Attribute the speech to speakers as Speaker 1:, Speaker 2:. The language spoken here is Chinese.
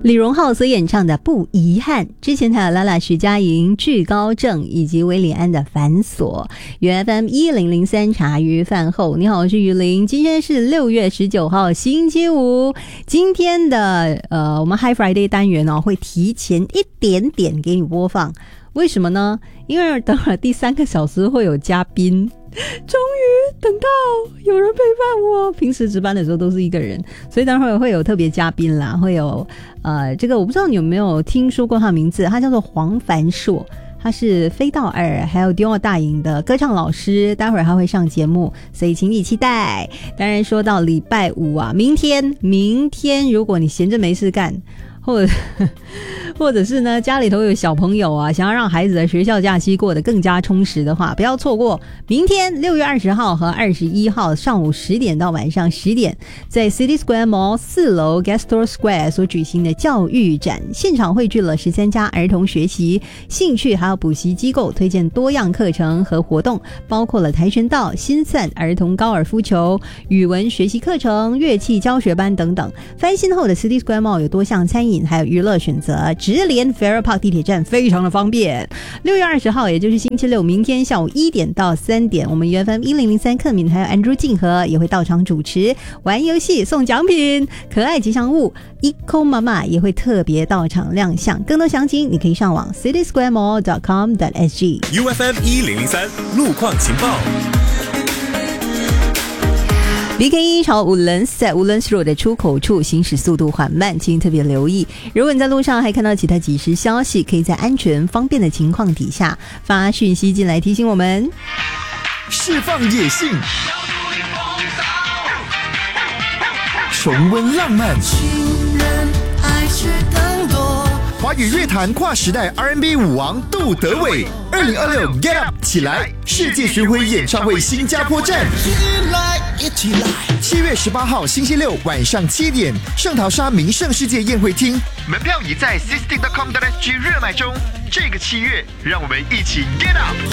Speaker 1: 李荣浩所演唱的《不遗憾》，之前还有拉拉徐佳莹《惧高症》以及韦礼安的《繁琐》。原 FM 1003茶余饭后，你好，我是雨林。今天是6月19号星期五，今天的我们 Hi Friday 单元会提前一点点给你播放。为什么呢？因为等会第3个小时会有嘉宾，终于等到有人陪伴我。平时值班的时候都是一个人，所以等会会有特别嘉宾啦，会有这个我不知道你有没有听说过他的名字，他叫做黄凡硕，他是飞道2还有迪奥大营的歌唱老师，待会儿他会上节目，所以请你期待。当然说到礼拜五啊，明天如果你闲着没事干，或者是呢家里头有小朋友啊，想要让孩子的学校假期过得更加充实的话，不要错过明天6月20号和21号上午10点到晚上10点，在 City Square Mall 4楼 Gastor Square 所举行的教育展，现场汇聚了13家儿童学习兴趣还有补习机构，推荐多样课程和活动，包括了跆拳道、心算、儿童高尔夫球、语文学习课程、乐器教学班等等。翻新后的 City Square Mall 有多项餐饮还有娱乐选择，直连 Farrer Park 地铁站非常的方便。6月20号也就是星期六，明天下午1点到3点，我们原 FM 1003克敏还有 Andrew 静和也会到场主持，玩游戏送奖品，可爱吉祥物 Eco 妈妈也会特别到场亮相。更多详情你可以上网 citysquaremall.com.sg。
Speaker 2: UFM 1003路况情报。
Speaker 1: BK1 朝Woodlands，在 Woodlands Road 的出口处行驶速度缓慢，请特别留意。如果你在路上还看到其他即时消息，可以在安全方便的情况底下发讯息进来提醒我们。
Speaker 3: 释放野性，重温浪漫，
Speaker 4: 情人爱却更多。
Speaker 3: 华语乐坛跨时代 R&B 舞王杜德伟，2026 Get Up 起来世界巡回演唱会新加坡站，
Speaker 4: 一起来
Speaker 3: 7月18号星期六晚上7点，圣淘沙名胜世界宴会厅，门票已在 system.com.sg 热卖中。这个7月，让我们一起 Get Up。